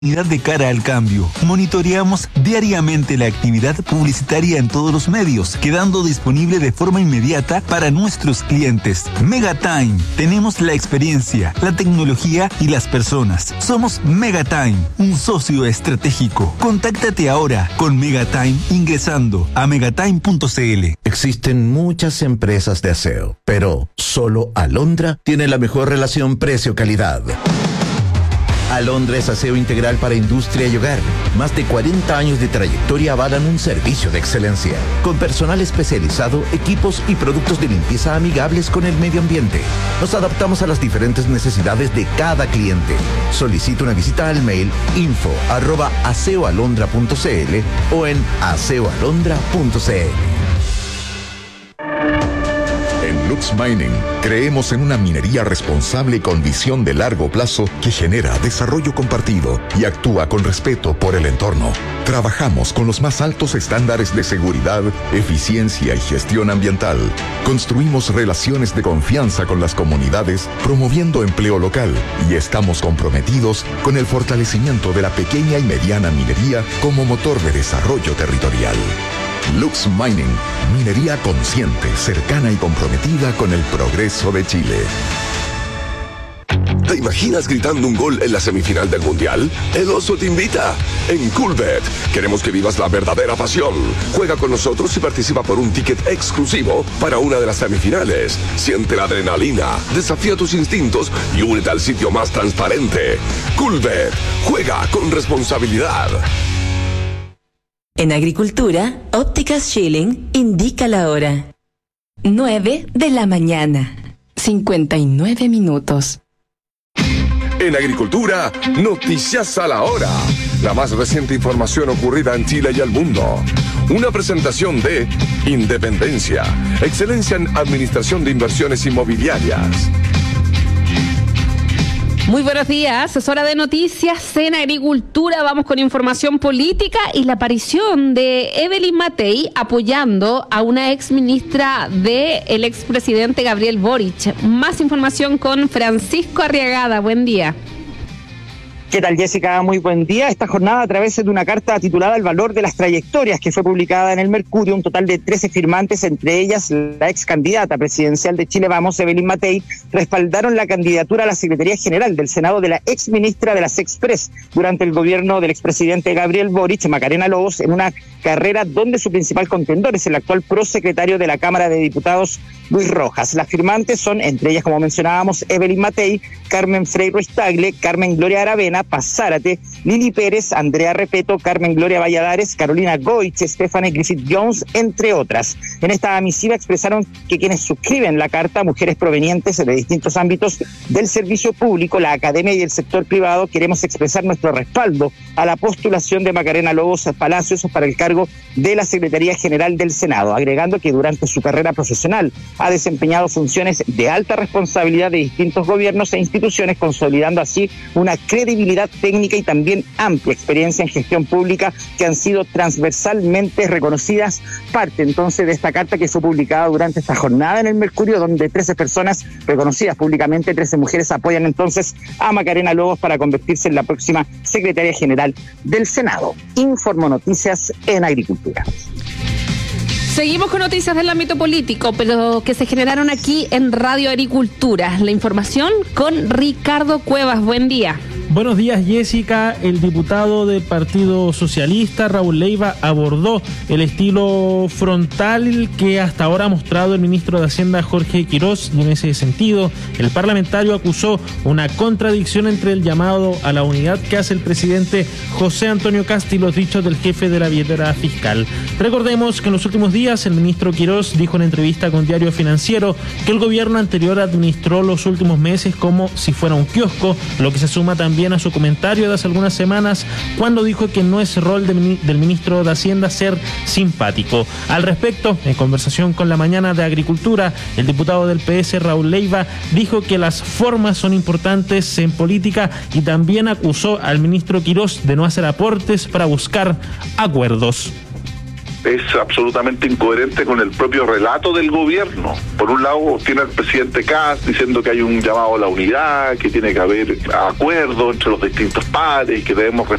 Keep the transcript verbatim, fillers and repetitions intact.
De cara al cambio, monitoreamos diariamente la actividad publicitaria en todos los medios, quedando disponible de forma inmediata para nuestros clientes. Megatime, tenemos la experiencia, la tecnología y las personas. Somos Megatime, un socio estratégico. Contáctate ahora con Megatime ingresando a megatime punto c l. Existen muchas empresas de aseo, pero solo Alondra tiene la mejor relación precio-calidad. Alondra es aseo integral para industria y hogar. Más de cuarenta años de trayectoria avalan un servicio de excelencia, con personal especializado, equipos y productos de limpieza amigables con el medio ambiente. Nos adaptamos a las diferentes necesidades de cada cliente. Solicita una visita al mail info arroba aseoalondra punto c l o en aseoalondra punto c l. En Lux Mining creemos en una minería responsable con visión de largo plazo que genera desarrollo compartido y actúa con respeto por el entorno. Trabajamos con los más altos estándares de seguridad, eficiencia y gestión ambiental. Construimos relaciones de confianza con las comunidades, promoviendo empleo local, y estamos comprometidos con el fortalecimiento de la pequeña y mediana minería como motor de desarrollo territorial. Lux Mining, minería consciente, cercana y comprometida con el progreso de Chile. ¿Te imaginas gritando un gol en la semifinal del Mundial? El Oso te invita. En Coolbet queremos que vivas la verdadera pasión. Juega con nosotros y participa por un ticket exclusivo para una de las semifinales. Siente la adrenalina, desafía tus instintos y únete al sitio más transparente. Coolbet, juega con responsabilidad. En Agricultura, Ópticas Schilling indica la hora. nueve de la mañana. cincuenta y nueve minutos. En Agricultura, noticias a la hora. La más reciente información ocurrida en Chile y el mundo. Una presentación de Independencia, excelencia en administración de inversiones inmobiliarias. Muy buenos días, es hora de noticias en Agricultura. Vamos con información política y la aparición de Evelyn Matei apoyando a una ex ministra del expresidente Gabriel Boric. Más información con Francisco Arriagada. Buen día. ¿Qué tal, Jessica? Muy buen día. Esta jornada a través de una carta titulada El valor de las trayectorias, que fue publicada en el Mercurio, un total de trece firmantes, entre ellas la ex candidata presidencial de Chile Vamos, Evelyn Matei, respaldaron la candidatura a la Secretaría General del Senado de la ex ministra de las Express durante el gobierno del expresidente Gabriel Boric, Macarena Lobos, en una carrera donde su principal contendor es el actual prosecretario de la Cámara de Diputados, Luis Rojas. Las firmantes son, entre ellas, como mencionábamos, Evelyn Matei, Carmen Frei Ruiz-Tagle, Carmen Gloria Aravena, Paz Zárate, Lili Pérez, Andrea Repeto, Carmen Gloria Valladares, Carolina Goich, Stephanie Griffith Jones, entre otras. En esta misiva expresaron que quienes suscriben la carta, mujeres provenientes de distintos ámbitos del servicio público, la academia y el sector privado, queremos expresar nuestro respaldo a la postulación de Macarena Lobos Palacios para el cargo de la Secretaría General del Senado, agregando que durante su carrera profesional ha desempeñado funciones de alta responsabilidad de distintos gobiernos e instituciones, consolidando así una credibilidad técnica y también amplia experiencia en gestión pública que han sido transversalmente reconocidas. Parte entonces de esta carta que fue publicada durante esta jornada en el Mercurio, donde trece personas reconocidas públicamente, trece mujeres, apoyan entonces a Macarena Lobos para convertirse en la próxima Secretaria General del Senado. Informo Noticias en Agricultura. Seguimos con noticias del ámbito político, pero que se generaron aquí en Radio Agricultura. La información con Ricardo Cuevas. Buen día. Buenos días, Jessica. El diputado del Partido Socialista, Raúl Leiva, abordó el estilo frontal que hasta ahora ha mostrado el ministro de Hacienda, Jorge Quirós, y en ese sentido, el parlamentario acusó una contradicción entre el llamado a la unidad que hace el presidente José Antonio Kast y los dichos del jefe de la billetera fiscal. Recordemos que en los últimos días el ministro Quirós dijo en entrevista con Diario Financiero que el gobierno anterior administró los últimos meses como si fuera un kiosco, lo que se suma también a su comentario de hace algunas semanas cuando dijo que no es rol de, del ministro de Hacienda ser simpático. Al respecto, en conversación con La Mañana de Agricultura, el diputado del P S, Raúl Leiva, dijo que las formas son importantes en política y también acusó al ministro Quirós de no hacer aportes para buscar acuerdos. es absolutamente incoherente con el propio relato del gobierno. Por un lado tiene al presidente Kast diciendo que hay un llamado a la unidad, que tiene que haber acuerdo entre los distintos pares, que debemos